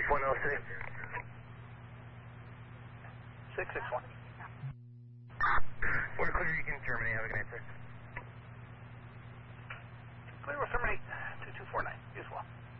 66103. 661. We're clear, you can terminate. Have a good night, sir. Clear, we'll terminate 2249. You as well.